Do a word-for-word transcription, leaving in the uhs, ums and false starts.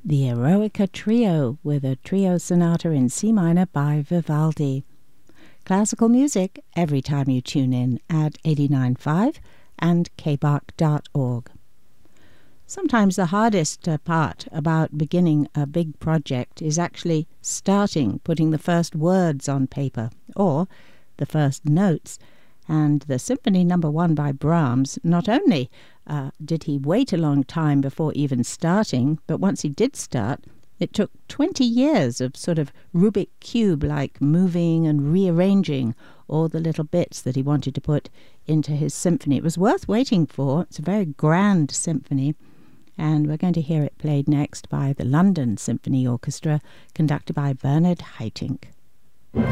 the Eroica Trio with a trio sonata in C minor by Vivaldi. Classical music every time you tune in at eighty-nine point five and k b a c dot org. Sometimes the hardest uh, part about beginning a big project is actually starting, putting the first words on paper, or the first notes. And the Symphony Number One by Brahms, not only uh, did he wait a long time before even starting, but once he did start, it took twenty years of sort of Rubik Cube-like moving and rearranging all the little bits that he wanted to put into his symphony. It was worth waiting for. It's a very grand symphony. And we're going to hear it played next by the London Symphony Orchestra, conducted by Bernard Haitink.